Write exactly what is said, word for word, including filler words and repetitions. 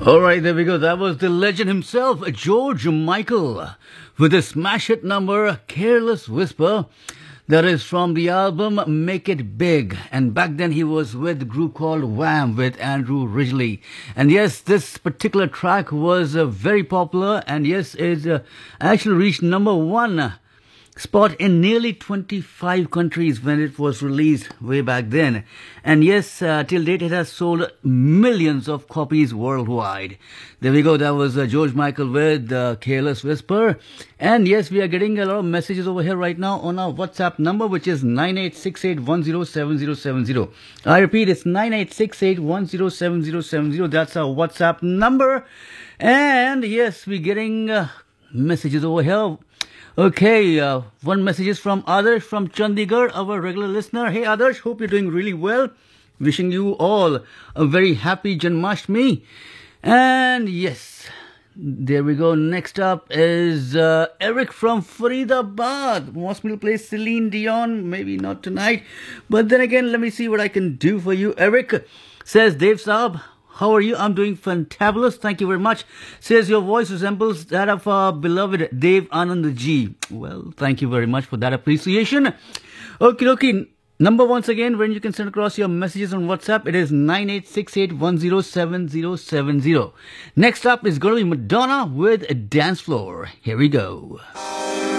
Alright, there we go. That was the legend himself, George Michael, with his smash hit number, Careless Whisper. That is from the album Make It Big. And back then he was with a group called Wham with Andrew Ridgeley. And yes, this particular track was uh, very popular. And yes, it uh, actually reached number one spot in nearly twenty-five countries when it was released way back then. And yes, uh, till date it has sold millions of copies worldwide. There we go. That was uh, George Michael with uh, Careless Whisper. And yes, we are getting a lot of messages over here right now on our WhatsApp number, which is nine eight six eight one zero seven zero seven zero. I repeat, it's nine eight six eight one zero seven zero seven zero. That's our WhatsApp number. And yes, we're getting uh, messages over here. Okay, uh, one message is from Adarsh from Chandigarh, our regular listener. Hey Adarsh, hope you're doing really well. Wishing you all a very happy Janmashtami. And yes, there we go. Next up is uh, Eric from Faridabad. Wants me to play Celine Dion. Maybe not tonight. But then again, let me see what I can do for you. Eric says, Dave Saab, how are you? I'm doing fantabulous. Thank you very much. Says your voice resembles that of our beloved Dave Anand Ji. Well, thank you very much for that appreciation. Okay, okay. Number once again, when you can send across your messages on WhatsApp, it is nine eight six eight one zero seven zero seven zero. Next up is going to be Madonna with a Dance Floor. Here we go.